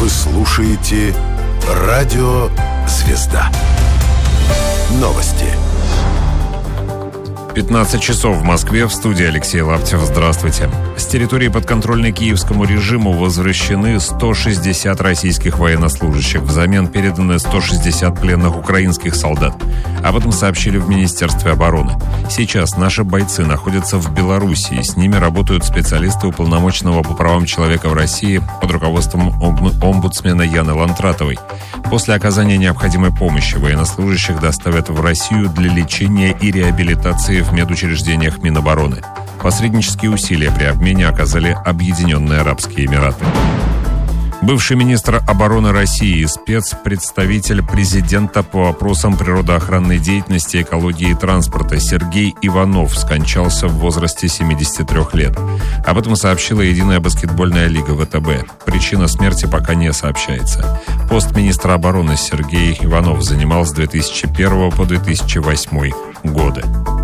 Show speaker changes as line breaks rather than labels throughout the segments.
Вы слушаете Радио Звезда. Новости.
15 часов в Москве, в студии Алексей Лаптев. Здравствуйте. С территории подконтрольной киевскому режиму возвращены 160 российских военнослужащих. Взамен переданы 160 пленных украинских солдат. Об этом сообщили в Министерстве обороны. Сейчас наши бойцы находятся в Белоруссии. С ними работают специалисты уполномоченного по правам человека в России под руководством омбудсмена Яны Лантратовой. После оказания необходимой помощи военнослужащих доставят в Россию для лечения и реабилитации в медучреждениях Минобороны. Посреднические усилия при обмене оказали Объединенные Арабские Эмираты. Бывший министр обороны России и спецпредставитель президента по вопросам природоохранной деятельности, экологии и транспорта Сергей Иванов скончался в возрасте 73 лет. Об этом сообщила Единая баскетбольная лига ВТБ. Причина смерти пока не сообщается. Пост министра обороны Сергей Иванов занимал с 2001 по 2008 годы.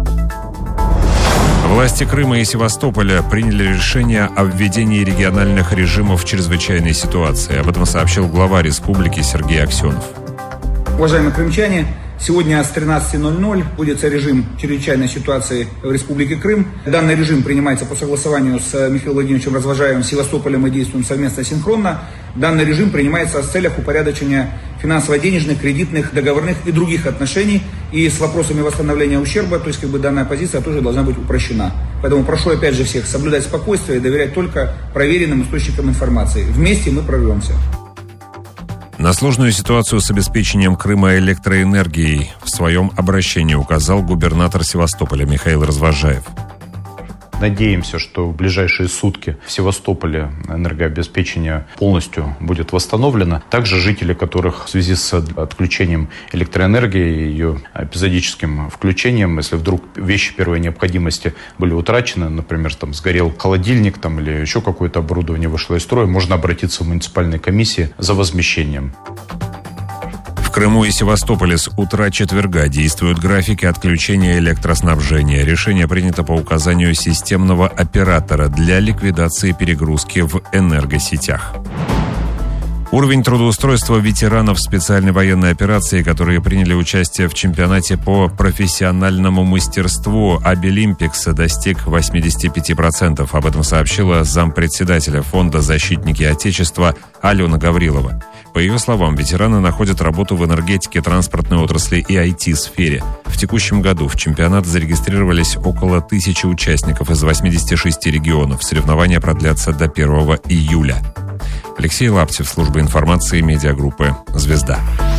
Власти Крыма и Севастополя приняли решение о введении региональных режимов чрезвычайной ситуации. Об этом сообщил глава республики Сергей Аксенов.
Уважаемые крымчане, сегодня с 13:00 вводится режим чрезвычайной ситуации в Республике Крым. Данный режим принимается по согласованию с Михаилом Владимировичем Развожаевым, Севастополем. Мы действуем совместно, синхронно. Данный режим принимается в целях упорядочения финансово-денежных, кредитных, договорных и других отношений. И с вопросами восстановления ущерба, то есть данная позиция тоже должна быть упрощена. Поэтому прошу опять же всех соблюдать спокойствие и доверять только проверенным источникам информации. Вместе мы прорвемся.
На сложную ситуацию с обеспечением Крыма электроэнергией в своем обращении указал губернатор Севастополя Михаил Развожаев.
Надеемся, что в ближайшие сутки в Севастополе энергообеспечение полностью будет восстановлено. Также жители, которых в связи с отключением электроэнергии и ее эпизодическим включением, если вдруг вещи первой необходимости были утрачены, например, сгорел холодильник или еще какое-то оборудование вышло из строя, можно обратиться в муниципальные комиссии за возмещением.
В Крыму и Севастополе с утра четверга действуют графики отключения электроснабжения. Решение принято по указанию системного оператора для ликвидации перегрузки в энергосетях. Уровень трудоустройства ветеранов специальной военной операции, которые приняли участие в чемпионате по профессиональному мастерству Обилимпикса, достиг 85%. Об этом сообщила зампредседателя фонда «Защитники Отечества» Алена Гаврилова. По ее словам, ветераны находят работу в энергетике, транспортной отрасли и IT-сфере. В текущем году в чемпионат зарегистрировались около 1000 участников из 86 регионов. Соревнования продлятся до 1 июля. Алексей Лаптев, служба информации медиагруппы «Звезда».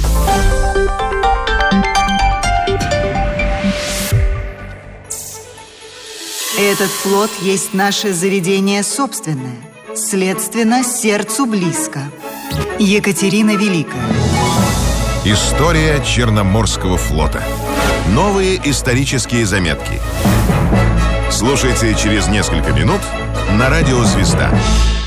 Этот флот есть наше заведение собственное. Следственно, сердцу близко. Екатерина Великая.
История Черноморского флота. Новые исторические заметки. Слушайте через несколько минут на Радио Звезда.